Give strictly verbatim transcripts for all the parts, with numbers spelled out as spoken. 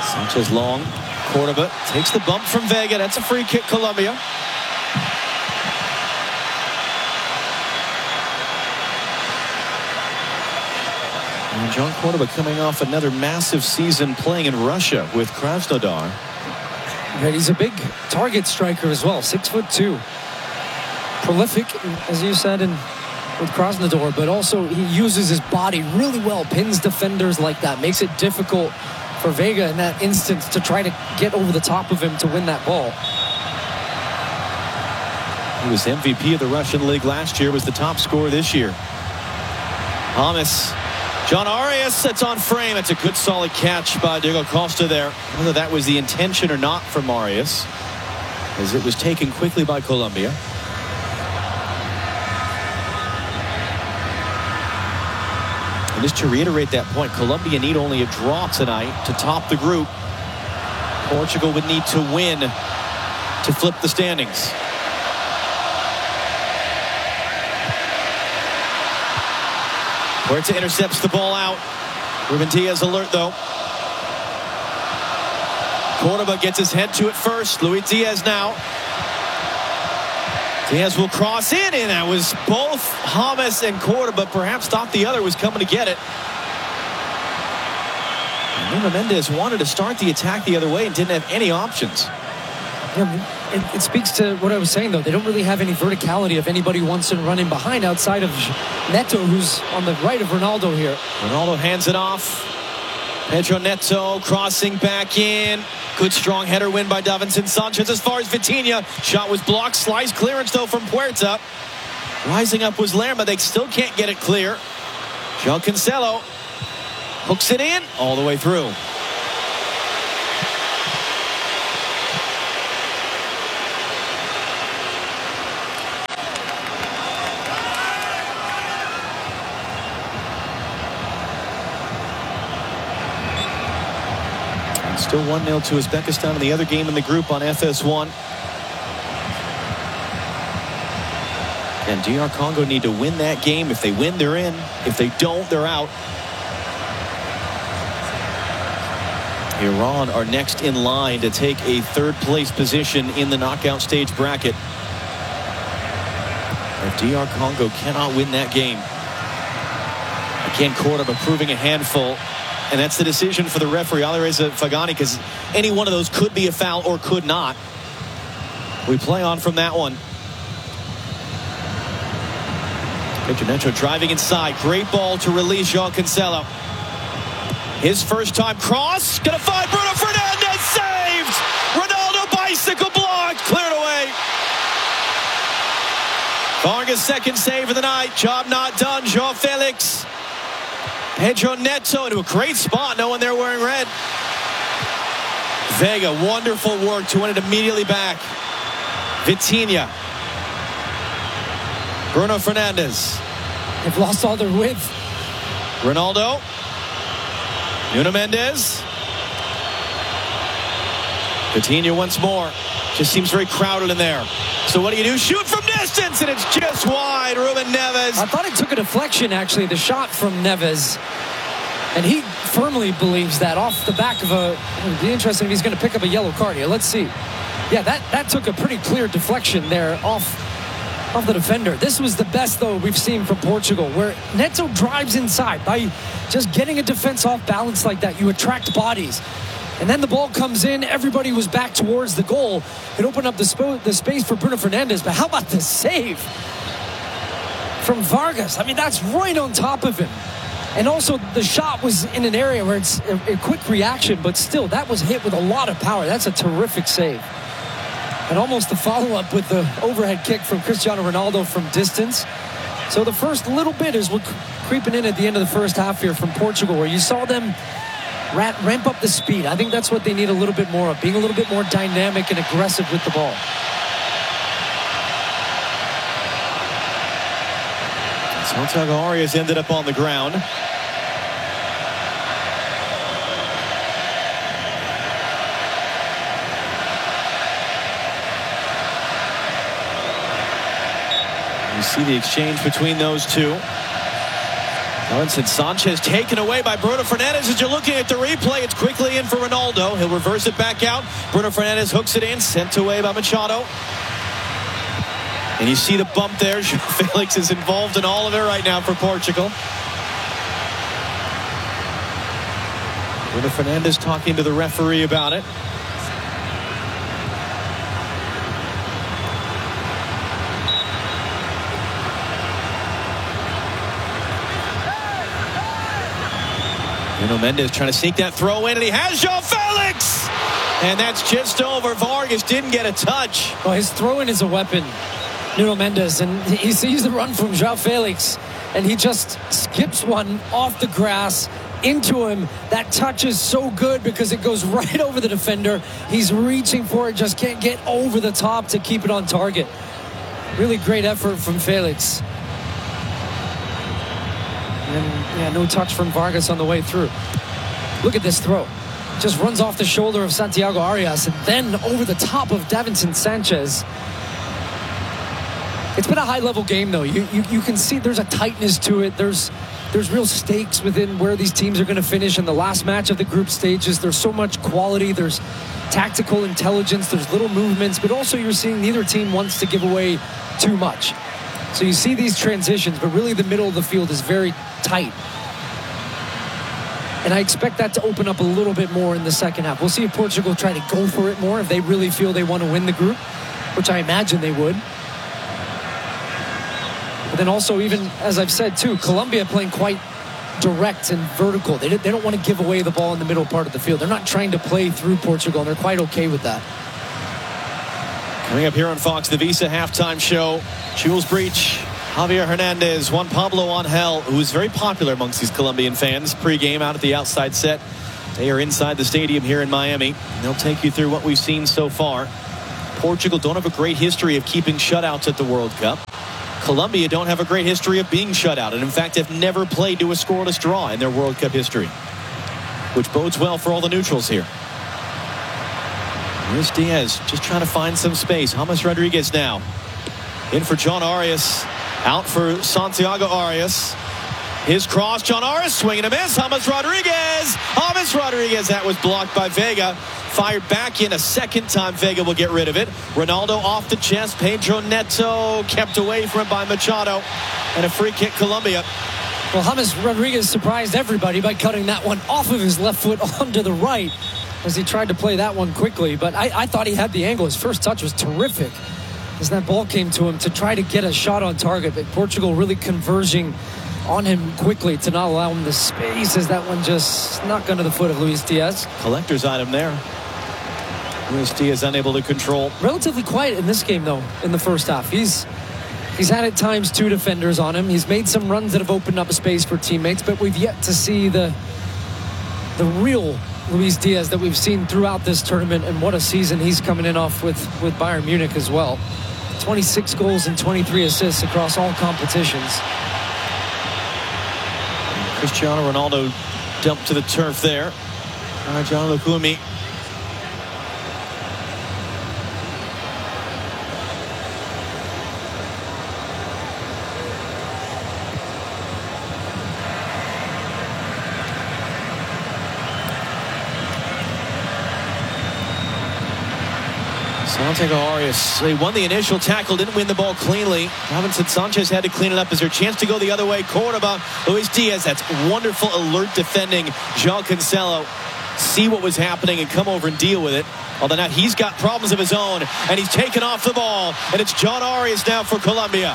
Sanchez long. Cordoba takes the bump from Vega. That's a free kick, Colombia. And John Cordoba coming off another massive season playing in Russia with Krasnodar. Right, he's a big target striker as well. Six foot two. Prolific, as you said, in with Krasnodar, but also he uses his body really well. Pins defenders like that. Makes it difficult for Vega in that instance to try to get over the top of him to win that ball. He was M V P of the Russian League last year, was the top scorer this year. Hamas. John Arias, that's on frame. It's a good solid catch by Diego Costa there. Whether that was the intention or not from Arias, as it was taken quickly by Colombia. And just to reiterate that point, Colombia need only a draw tonight to top the group. Portugal would need to win to flip the standings. Huerta intercepts the ball out. Ruben Diaz alert though. Cordoba gets his head to it first. Luis Diaz now. Diaz will cross in, and that was both Hamas and Cordoba perhaps thought the other was coming to get it. And Nuno Mendes wanted to start the attack the other way and didn't have any options. Yeah, it, it speaks to what I was saying, though. They don't really have any verticality of anybody who wants to run in behind outside of Neto, who's on the right of Ronaldo here. Ronaldo hands it off. Pedro Neto crossing back in. Good strong header win by Davinson Sanchez as far as Vitinha. Shot was blocked. Slice clearance, though, from Puerta. Rising up was Lerma. They still can't get it clear. João Cancelo hooks it in all the way through. Still one nil to Uzbekistan in the other game in the group on F S one. And D R Congo need to win that game. If they win, they're in. If they don't, they're out. Iran are next in line to take a third place position in the knockout stage bracket. If D R Congo cannot win that game, again, Cordoba proving a handful. And that's the decision for the referee, Alireza Fagani, because any one of those could be a foul or could not. We play on from that one. Pedro Neto driving inside. Great ball to release João Cancelo. His first time cross. Gonna find Bruno Fernandes. Saved! Ronaldo bicycle blocked. Cleared away. Vargas' second save of the night. Job not done. João Felix. Pedro Neto into a great spot. No one there wearing red. Vega, wonderful work to win it immediately back. Vitinha. Bruno Fernandes. They've lost all their width. Ronaldo. Nuno Mendes. Vitinha once more. Just seems very crowded in there. So what do you do? Shoot from distance, and it's just wide. Ruben Neves. I thought it took a deflection, actually, the shot from Neves. And he firmly believes that off the back of a... It'd be interesting if he's going to pick up a yellow card here. Let's see. Yeah, that, that took a pretty clear deflection there off, off the defender. This was the best, though, we've seen from Portugal, where Neto drives inside. By just getting a defense off balance like that, you attract bodies. And then the ball comes in. Everybody was back towards the goal. It opened up the, sp the space for Bruno Fernandes. But how about the save from Vargas? I mean, that's right on top of him. And also, the shot was in an area where it's a, a quick reaction. But still, that was hit with a lot of power. That's a terrific save. And almost the follow-up with the overhead kick from Cristiano Ronaldo from distance. So the first little bit is we're creeping in at the end of the first half here from Portugal, where you saw them ramp up the speed. I think that's what they need a little bit more of, being a little bit more dynamic and aggressive with the ball. Santiago Arias ended up on the ground. You see the exchange between those two. Davinson Sanchez taken away by Bruno Fernandes. As you're looking at the replay, it's quickly in for Ronaldo. He'll reverse it back out. Bruno Fernandes hooks it in, sent away by Machado. And you see the bump there. Felix is involved in all of it right now for Portugal. Bruno Fernandes talking to the referee about it. Nuno Mendes trying to sneak that throw in, and he has João Felix! And that's just over. Vargas didn't get a touch. Well, his throw-in is a weapon, Nuno Mendes, and he sees the run from João Felix, and he just skips one off the grass into him. That touch is so good because it goes right over the defender. He's reaching for it, just can't get over the top to keep it on target. Really great effort from Felix. And yeah, no touch from Vargas on the way through. Look at this throw. Just runs off the shoulder of Santiago Arias and then over the top of Davinson Sanchez. It's been a high-level game, though. You, you you can see there's a tightness to it. There's there's real stakes within where these teams are going to finish in the last match of the group stages. There's so much quality. There's tactical intelligence. There's little movements. But also you're seeing neither team wants to give away too much. So you see these transitions, but really the middle of the field is very tight. And I expect that to open up a little bit more in the second half. We'll see if Portugal try to go for it more, if they really feel they want to win the group, which I imagine they would. But then also, even as I've said too, Colombia playing quite direct and vertical. They, they don't want to give away the ball in the middle part of the field. They're not trying to play through Portugal, and they're quite okay with that. Coming up here on Fox, the Visa halftime show. Jules Breach, Javier Hernandez, Juan Pablo Angel, who is very popular amongst these Colombian fans. Pre-game out at the outside set. They are inside the stadium here in Miami. They'll take you through what we've seen so far. Portugal don't have a great history of keeping shutouts at the World Cup. Colombia don't have a great history of being shut out, and in fact have never played to a scoreless draw in their World Cup history, which bodes well for all the neutrals here. Luis Diaz just trying to find some space. James Rodriguez now in for John Arias, out for Santiago Arias. His cross, John Arias swinging a miss. James Rodriguez, James Rodriguez, that was blocked by Vega. Fired back in a second time. Vega will get rid of it. Ronaldo off the chest. Pedro Neto kept away from it by Machado, and a free kick Colombia. Well, James Rodriguez surprised everybody by cutting that one off of his left foot onto the right as he tried to play that one quickly. But I, I thought he had the angle. His first touch was terrific as that ball came to him to try to get a shot on target. But Portugal really converging on him quickly to not allow him the space as that one just snuck under the foot of Luis Diaz. Collector's item there. Luis Diaz unable to control. Relatively quiet in this game, though, in the first half. He's he's had at times two defenders on him. He's made some runs that have opened up a space for teammates, but we've yet to see the the real Luis Diaz that we've seen throughout this tournament, and what a season he's coming in off with, with Bayern Munich as well. twenty-six goals and twenty-three assists across all competitions. Cristiano Ronaldo dumped to the turf there. Uh, John Lukumi. Santiago Arias, they won the initial tackle, didn't win the ball cleanly. Davinson Sanchez had to clean it up. Is there a chance to go the other way? Cordoba, Luis Diaz, that's wonderful alert defending. João Cancelo, see what was happening and come over and deal with it. Although now he's got problems of his own, and he's taken off the ball, and it's John Arias now for Colombia.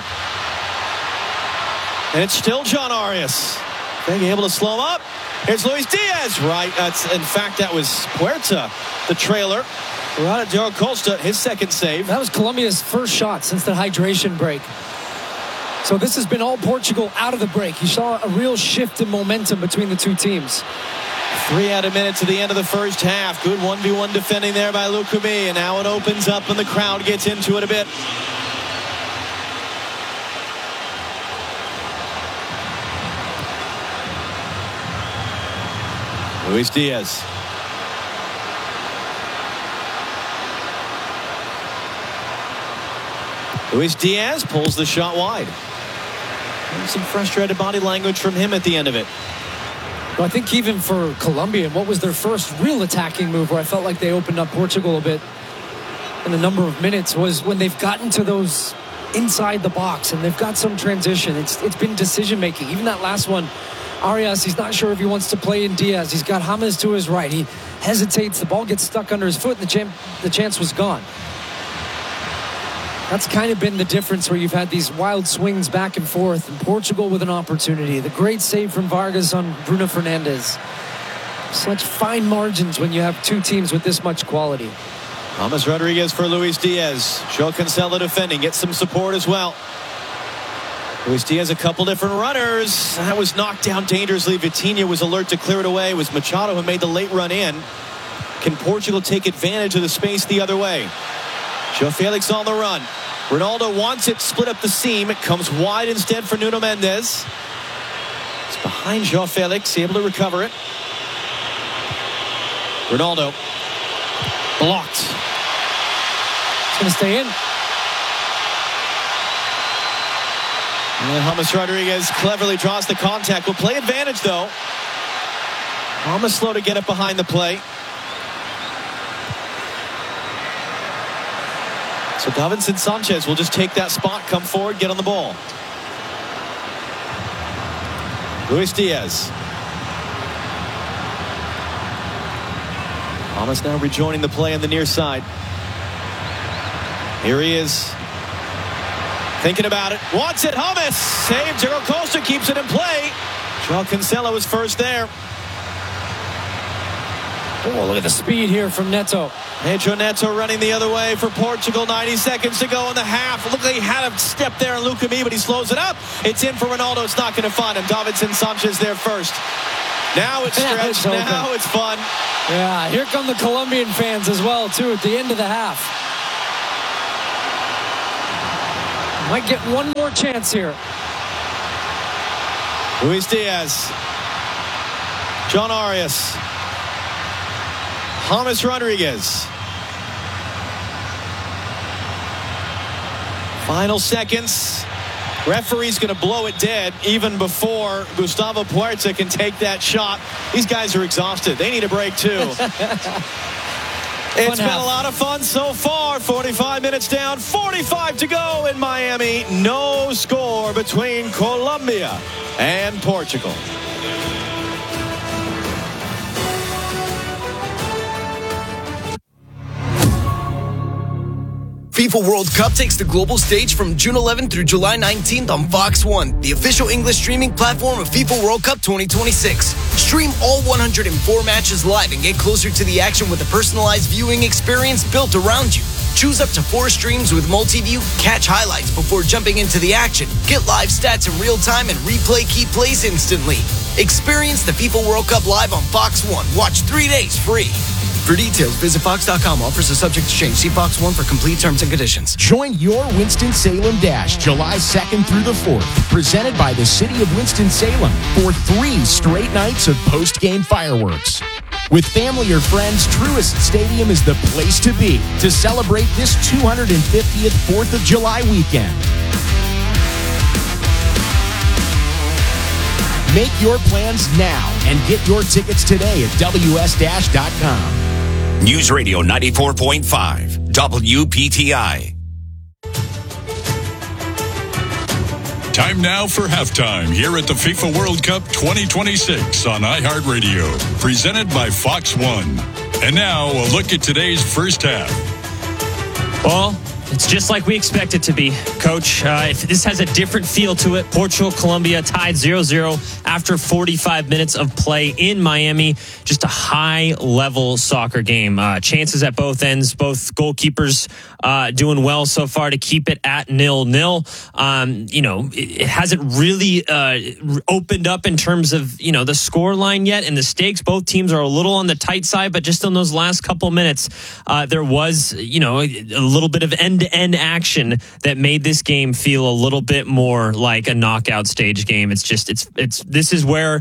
And it's still John Arias. Being able to slow him up. Here's Luis Diaz, right? That's, in fact, that was Puerta, the trailer. Right at Diego Costa, his second save. That was Colombia's first shot since the hydration break. So this has been all Portugal out of the break. You saw a real shift in momentum between the two teams. Three added minutes to the end of the first half. Good one v one defending there by Lukumi. And now it opens up and the crowd gets into it a bit. Luis Diaz. Luis Diaz pulls the shot wide. Some frustrated body language from him at the end of it. Well, I think even for Colombia, what was their first real attacking move where I felt like they opened up Portugal a bit in a number of minutes was when they've gotten to those inside the box and they've got some transition. It's It's been decision making. Even that last one, Arias, he's not sure if he wants to play in Diaz. He's got James to his right. He hesitates. The ball gets stuck under his foot and the, champ, the chance was gone. That's kind of been the difference where you've had these wild swings back and forth. And Portugal with an opportunity. The great save from Vargas on Bruno Fernandes. Such fine margins when you have two teams with this much quality. James Rodriguez for Luis Diaz. João Cancelo defending. Gets some support as well. Luis Diaz, a couple different runners. That was knocked down dangerously. Vitinha was alert to clear it away. It was Machado who made the late run in. Can Portugal take advantage of the space the other way? João Felix on the run. Ronaldo wants it, split up the seam. It comes wide instead for Nuno Mendes. It's behind João Felix, able to recover it. Ronaldo. Blocked. It's going to stay in. And James Rodriguez cleverly draws the contact. Will play advantage, though. Almost slow to get it behind the play. So Davinson Sanchez will just take that spot, come forward, get on the ball. Luis Diaz. Thomas now rejoining the play on the near side. Here he is. Thinking about it. Wants it. James. Saved. Diego Costa keeps it in play. João Cancelo is first there. Oh, look at the speed here from Neto. Pedro Neto running the other way for Portugal. ninety seconds to go in the half. Look like he had a step there on Lucami, but he slows it up. It's in for Ronaldo. It's not going to find him. Davinson Sanchez there first. Now it's stretched. Yeah, now it's fun. Yeah, here come the Colombian fans as well, too, at the end of the half. Might get one more chance here. Luis Diaz. John Arias. James Rodriguez. Final seconds. Referee's going to blow it dead even before Gustavo Puerta can take that shot. These guys are exhausted. They need a break too. It's been a lot of fun so far. forty-five minutes down, forty-five to go in Miami. No score between Colombia and Portugal. FIFA World Cup takes the global stage from June eleventh through July nineteenth on Fox one, the official English streaming platform of FIFA World Cup twenty twenty-six. Stream all one hundred four matches live and get closer to the action with a personalized viewing experience built around you. Choose up to four streams with multi-view, catch highlights before jumping into the action, get live stats in real time, and replay key plays instantly. Experience the FIFA World Cup live on Fox one. Watch three days free. For details, visit Fox dot com. Offers are subject to change. See Fox one for complete terms and conditions. Join your Winston-Salem Dash July second through the fourth. Presented by the City of Winston-Salem for three straight nights of post-game fireworks. With family or friends, Truist Stadium is the place to be to celebrate this two hundred fiftieth fourth of July weekend. Make your plans now and get your tickets today at W S dash dot com. News Radio ninety-four point five, W P T I. Time now for halftime here at the FIFA World Cup twenty twenty-six on iHeartRadio, presented by Fox one. And now a look at today's first half. Well, it's just like we expect it to be, Coach. Uh, if this has a different feel to it. Portugal, Colombia tied zero zero after forty-five minutes of play in Miami. Just a high-level soccer game. Uh, chances at both ends. Both goalkeepers uh, doing well so far to keep it at nil nil. Um, you know, it, it hasn't really uh, opened up in terms of, you know, the score line yet and the stakes. Both teams are a little on the tight side, but just in those last couple minutes, uh, there was, you know, a, a little bit of end-to-end action that made this game feel a little bit more like a knockout stage game. It's just, it's, it's, this is where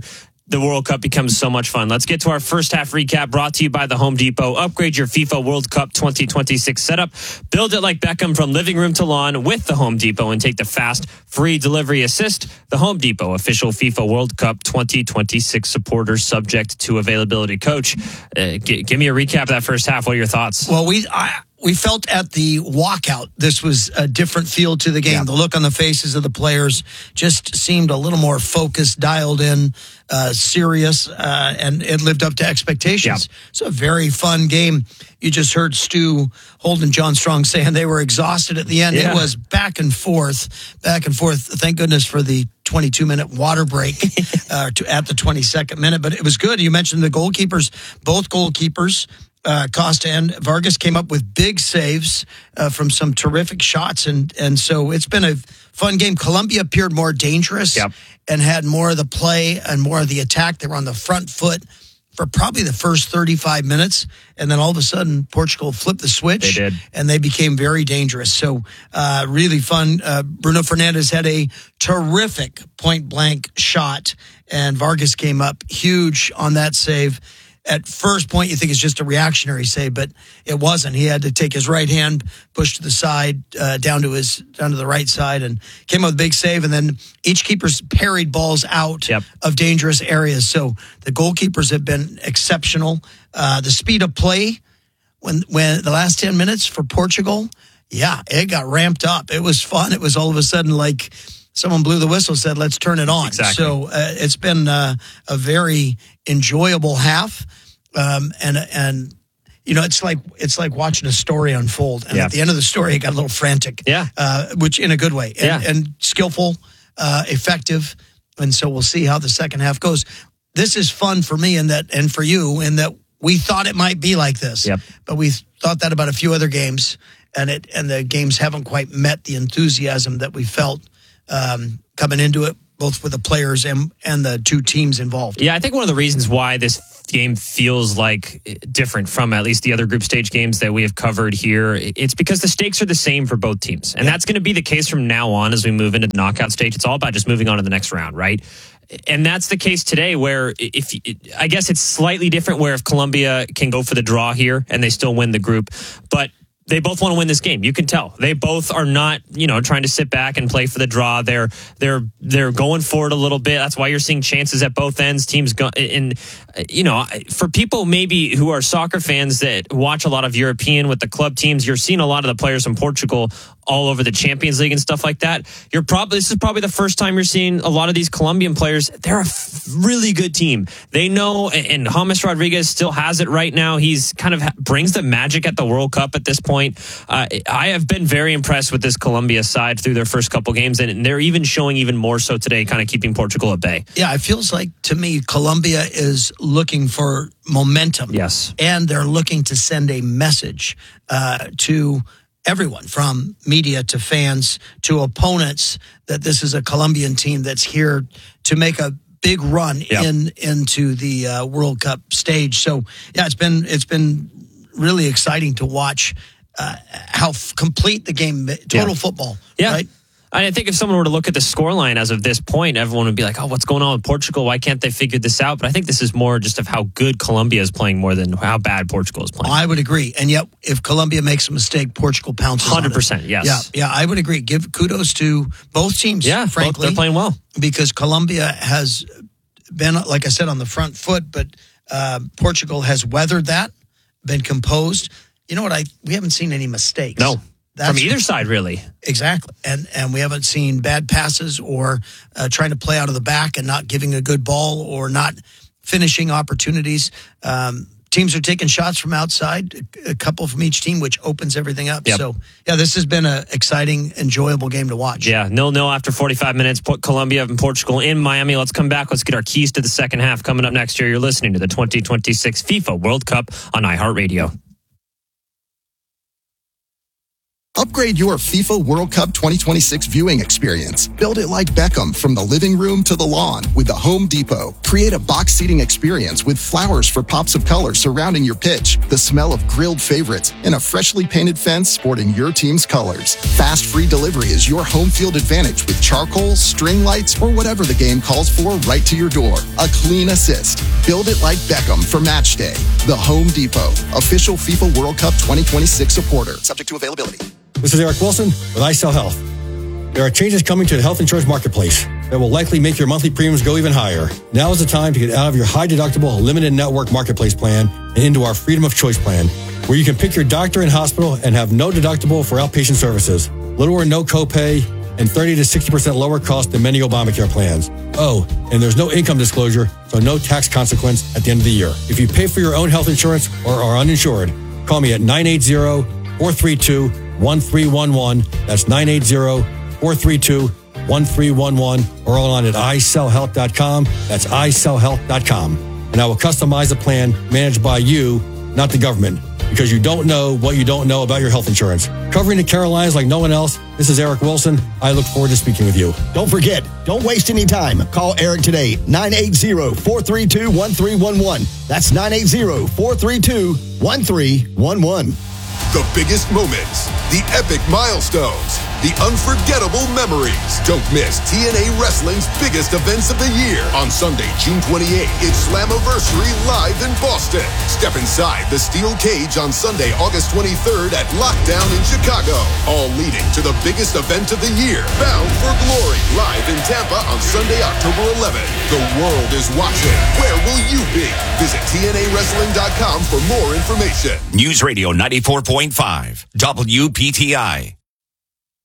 the World Cup becomes so much fun. Let's get to our first half recap brought to you by the Home Depot. Upgrade your FIFA World Cup twenty twenty-six setup. Build it like Beckham from living room to lawn with the Home Depot and take the fast, free delivery assist. The Home Depot, official FIFA World Cup twenty twenty-six supporter, subject to availability. Coach, uh, g- give me a recap of that first half. What are your thoughts? Well, we... I, We felt at the walkout, this was a different feel to the game. Yeah. The look on the faces of the players just seemed a little more focused, dialed in, uh, serious, uh, and it lived up to expectations. Yeah. It's a very fun game. You just heard Stu Holden, John Strong saying they were exhausted at the end. Yeah. It was back and forth, back and forth. Thank goodness for the twenty-two minute water break uh, to, at the twenty-second minute. But it was good. You mentioned the goalkeepers, both goalkeepers. Uh, Costa and Vargas came up with big saves uh, from some terrific shots, and and so it's been a fun game. Colombia appeared more dangerous yep. and had more of the play and more of the attack. They were on the front foot for probably the first thirty-five minutes, and then all of a sudden Portugal flipped the switch. They did. And they became very dangerous. So uh, really fun. Uh, Bruno Fernandes had a terrific point-blank shot, and Vargas came up huge on that save. At first point, you think it's just a reactionary save, but it wasn't. He had to take his right hand, push to the side, uh, down to his down to the right side, and came up with a big save. And then each keeper's parried balls out yep. of dangerous areas. So the goalkeepers have been exceptional. Uh, the speed of play when when the last ten minutes for Portugal, yeah, it got ramped up. It was fun. It was all of a sudden like someone blew the whistle, said, let's turn it on. Exactly. So uh, it's been uh, a very enjoyable half. Um, and, and, you know, it's like, it's like watching a story unfold. And yeah. at the end of the story, it got a little frantic, yeah. uh, which in a good way, and, yeah. and skillful, uh, effective. And so we'll see how the second half goes. This is fun for me and that, and for you, in that we thought it might be like this, yep. but we thought that about a few other games, and it, and the games haven't quite met the enthusiasm that we felt, um, coming into it, both with the players and, and the two teams involved. Yeah, I think one of the reasons why this game feels like different from at least the other group stage games that we have covered here, it's because the stakes are the same for both teams. And yeah. that's going to be the case from now on as we move into the knockout stage. It's all about just moving on to the next round, right? And that's the case today where if I guess it's slightly different where if Colombia can go for the draw here and they still win the group, but they both want to win this game. You can tell. They both are not, you know, trying to sit back and play for the draw. They're they're they're going for it a little bit. That's why you're seeing chances at both ends. Teams go and you know, for people maybe who are soccer fans that watch a lot of European with the club teams, you're seeing a lot of the players from Portugal all over the Champions League and stuff like that. You're probably this is probably the first time you're seeing a lot of these Colombian players. They're a f- really good team. They know, and James Rodriguez still has it right now. He's kind of brings the magic at the World Cup at this point. Uh, I have been very impressed with this Colombia side through their first couple games, and they're even showing even more so today, kind of keeping Portugal at bay. Yeah, it feels like to me Colombia is looking for momentum. Yes, and they're looking to send a message uh, to everyone, from media to fans to opponents, that this is a Colombian team that's here to make a big run yep. in into the uh, World Cup stage. So yeah, it's been it's been really exciting to watch uh, how f- complete the game, total yeah. football. Yeah. Right? I think if someone were to look at the scoreline as of this point, everyone would be like, oh, what's going on with Portugal? Why can't they figure this out? But I think this is more just of how good Colombia is playing more than how bad Portugal is playing. I would agree. And yet, if Colombia makes a mistake, Portugal pounces one hundred percent, on it. yes. Yeah, yeah, I would agree. Give kudos to both teams, yeah, frankly. Both, they're playing well. Because Colombia has been, like I said, on the front foot, but uh, Portugal has weathered that, been composed. You know what? I We haven't seen any mistakes. No. That's From either side, really. Exactly. And and we haven't seen bad passes or uh, trying to play out of the back and not giving a good ball or not finishing opportunities. Um, teams are taking shots from outside, a couple from each team, which opens everything up. Yep. So, yeah, this has been an exciting, enjoyable game to watch. Yeah, nil-nil after forty-five minutes. Put Colombia and Portugal in Miami. Let's come back. Let's get our keys to the second half coming up next year. You're listening to the twenty twenty-six FIFA World Cup on iHeartRadio. Upgrade your FIFA World Cup twenty twenty-six viewing experience. Build it like Beckham from the living room to the lawn with the Home Depot. Create a box seating experience with flowers for pops of color surrounding your pitch, the smell of grilled favorites, and a freshly painted fence sporting your team's colors. Fast free delivery is your home field advantage with charcoal, string lights, or whatever the game calls for right to your door. A clean assist. Build it like Beckham for match day. The Home Depot, official FIFA World Cup twenty twenty-six supporter. Subject to availability. This is Eric Wilson with iCell Health. There are changes coming to the health insurance marketplace that will likely make your monthly premiums go even higher. Now is the time to get out of your high deductible limited network marketplace plan and into our Freedom of Choice plan, where you can pick your doctor and hospital and have no deductible for outpatient services, little or no copay, and thirty to sixty percent lower cost than many Obamacare plans. Oh, and there's no income disclosure, so no tax consequence at the end of the year. If you pay for your own health insurance or are uninsured, call me at nine eight zero, four three two, one three one one. That's nine eight zero, four three two, one three one one, or online at i sell health dot com. That's i sell health dot com. And I will customize a plan managed by you, not the government, because you don't know what you don't know about your health insurance. Covering the Carolinas like no one else, this is Eric Wilson. I look forward to speaking with you. Don't forget, don't waste any time. Call Eric today, nine eight zero, four three two, one three one one. That's nine eight zero, four three two, one three one one. The biggest moments, the epic milestones, the unforgettable memories. Don't miss T N A Wrestling's biggest events of the year. On Sunday, June twenty-eighth, it's Slammiversary live in Boston. Step inside the steel cage on Sunday, August twenty-third at Lockdown in Chicago. All leading to the biggest event of the year, Bound for Glory, live in Tampa on Sunday, October eleventh. The world is watching. Where will you be? Visit T N A wrestling dot com for more information. News Radio ninety-four point five, W P T I.